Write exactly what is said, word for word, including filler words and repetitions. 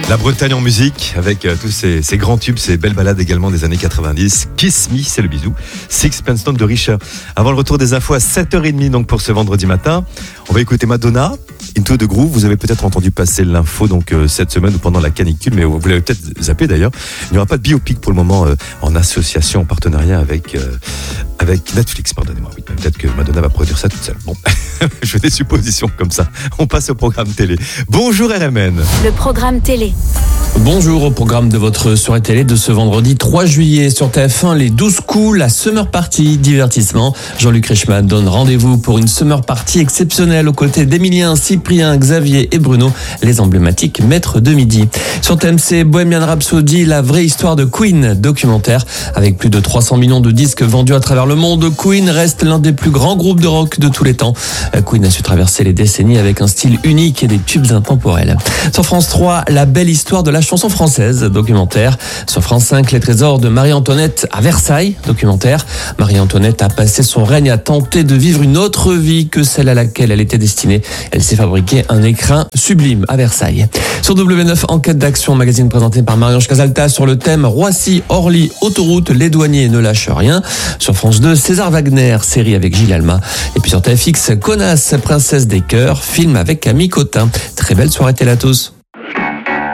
La Bretagne en musique, avec euh, tous ces, ces grands tubes, ces belles balades également des années quatre-vingt-dix. Kiss Me, c'est le bisou. Sixpence None de Richard. Avant le retour des infos à sept heures trente donc pour ce vendredi matin, on va écouter Madonna, Into the Groove. Vous avez peut-être entendu passer l'info donc euh, cette semaine ou pendant la canicule, mais vous l'avez peut-être zappé d'ailleurs. Il n'y aura pas de biopic pour le moment euh, en association, en partenariat avec, euh, avec Netflix, pardonnez-moi. Oui, peut-être que Madonna va produire ça toute seule. Bon, je fais des suppositions comme ça. On passe au programme télé. Bonjour R M N. Le programme télé. Bonjour, au programme de votre soirée télé de ce vendredi trois juillet sur T F un, les douze coups, la Summer Party, divertissement. Jean-Luc Reichmann donne rendez-vous pour une Summer Party exceptionnelle aux côtés d'Emilien, Cyprien, Xavier et Bruno, les emblématiques maîtres de midi. Sur T M C, Bohemian Rhapsody, la vraie histoire de Queen, documentaire. Avec plus de trois cents millions de disques vendus à travers le monde, Queen reste l'un des plus grands groupes de rock de tous les temps. Queen a su traverser les décennies avec un style unique et des tubes intemporels. Sur France trois, la belle histoire de la chanson française, documentaire. Sur France cinq, les trésors de Marie-Antoinette à Versailles, documentaire. Marie-Antoinette a passé son règne à tenter de vivre une autre vie que celle à laquelle elle était destinée. Elle s'est fabriqué un écrin sublime à Versailles. Sur W neuf, enquête d'action, magazine présenté par Marie-Ange Casalta sur le thème Roissy, Orly, autoroute, les douaniers ne lâchent rien. Sur France deux, César Wagner, série avec Gilles Alma. Et puis sur T F X, Connasse, princesse des cœurs, film avec Camille Cotin. Très belle soirée télé à tous.